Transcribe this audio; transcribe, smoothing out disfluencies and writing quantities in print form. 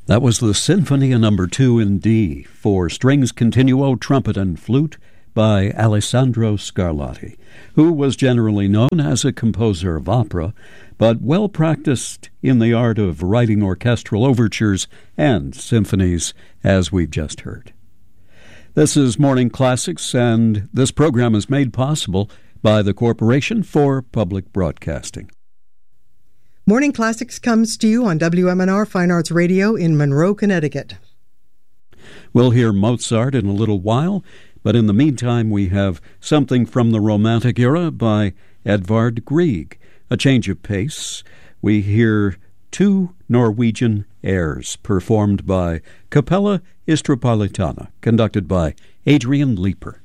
That was the Sinfonia No. 2 in D for strings continuo, trumpet, and flute by Alessandro Scarlatti, who was generally known as a composer of opera, but well practiced in the art of writing orchestral overtures and symphonies, as we've just heard. This is Morning Classics, and this program is made possible by the Corporation for Public Broadcasting. Morning Classics comes to you on WMNR Fine Arts Radio in Monroe, Connecticut. We'll hear Mozart in a little while, but in the meantime we have something from the Romantic era by Edvard Grieg. A change of pace. We hear two Norwegian airs performed by Capella Istropolitana, conducted by Adrian Leeper.